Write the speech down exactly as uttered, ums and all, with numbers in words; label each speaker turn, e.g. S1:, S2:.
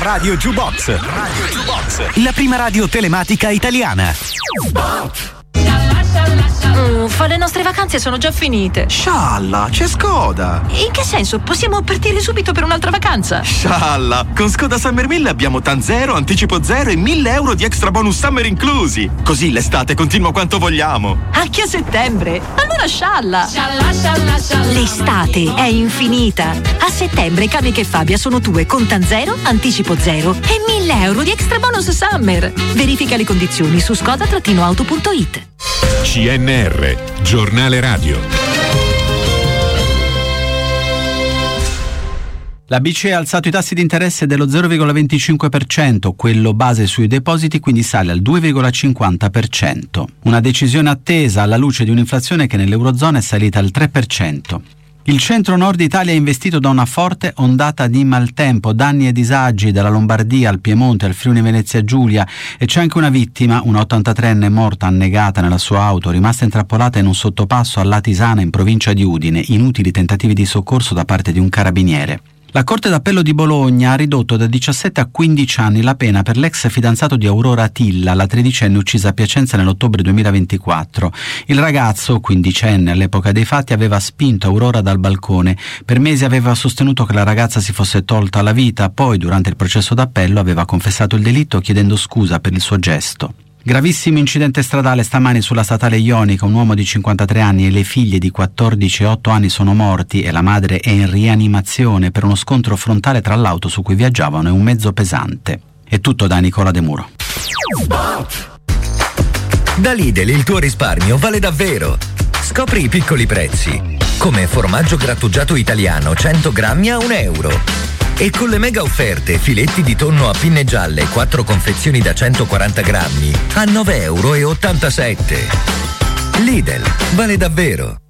S1: Radio Jukebox. Radio Jukebox. La prima radio telematica italiana.
S2: Uffa, le nostre vacanze sono già finite.
S3: Scialla, c'è Skoda.
S2: In che senso? Possiamo partire subito per un'altra vacanza?
S3: Scialla, con Skoda Summer mille abbiamo TAN zero, anticipo zero e mille euro di extra bonus summer inclusi. Così l'estate continua quanto vogliamo.
S2: Anche a settembre? Allora scialla. Scialla, scialla, scialla. L'estate è infinita. A settembre Camiche e Fabia sono tue con TAN zero, anticipo zero e mille euro di extra bonus summer. Verifica le condizioni su skoda auto punto it.
S4: C N R, giornale radio.
S5: La B C E ha alzato i tassi di interesse dello zero virgola venticinque per cento, quello base sui depositi quindi sale al due virgola cinquanta per cento. Una decisione attesa alla luce di un'inflazione che nell'Eurozona è salita al tre per cento. Il centro-nord Italia è investito da una forte ondata di maltempo, danni e disagi dalla Lombardia al Piemonte, al Friuli Venezia Giulia, e c'è anche una vittima, una ottantatreenne morta annegata nella sua auto, rimasta intrappolata in un sottopasso a Latisana in provincia di Udine, inutili tentativi di soccorso da parte di un carabiniere. La Corte d'Appello di Bologna ha ridotto da diciassette a quindici anni la pena per l'ex fidanzato di Aurora Tilla, la tredicenne uccisa a Piacenza nell'ottobre duemilaventiquattro. Il ragazzo, quindicenne all'epoca dei fatti, aveva spinto Aurora dal balcone. Per mesi aveva sostenuto che la ragazza si fosse tolta la vita, poi durante il processo d'appello aveva confessato il delitto chiedendo scusa per il suo gesto. Gravissimo incidente stradale stamani sulla statale Ionica, un uomo di cinquantatré anni e le figlie di quattordici e otto anni sono morti e la madre è in rianimazione per uno scontro frontale tra l'auto su cui viaggiavano e un mezzo pesante. È tutto da Nicola De Muro.
S6: Da Lidl il tuo risparmio vale davvero. Scopri i piccoli prezzi, come formaggio grattugiato italiano cento grammi a un euro. E con le mega offerte filetti di tonno a pinne gialle quattro confezioni da centoquaranta grammi a nove virgola ottantasette euro. Lidl, vale davvero.